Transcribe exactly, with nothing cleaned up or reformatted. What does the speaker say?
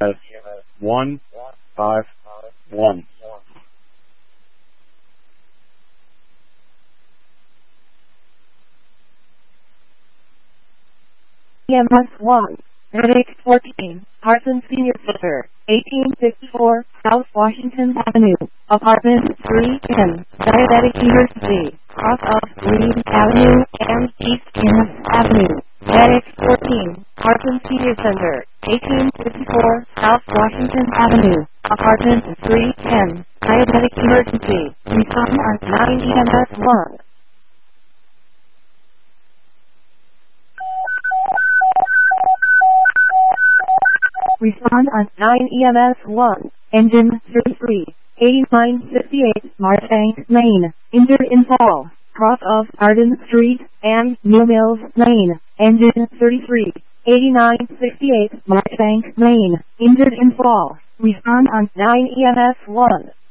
one five one. E M S one. Medic fourteen. Carson Senior Center. eighteen fifty-four South Washington Avenue. Apartment three ten. Diabetic Emergency. Cross of Green Avenue and East Kenneth Avenue. Medic fourteen. Carson Senior Center. eighteen fifty-four South Washington Avenue. Apartment three ten. Diabetic Emergency. Respond on nine E M S one. Respond on nine E M S one. Engine thirty-three. eighty-nine fifty-eight Marchbank Lane. Injured in fall. Cross of Arden Street and New Mills Lane. Engine thirty-three. eighty-nine fifty-eight Marchbank Lane. Injured in fall. Respond on nine E M S one.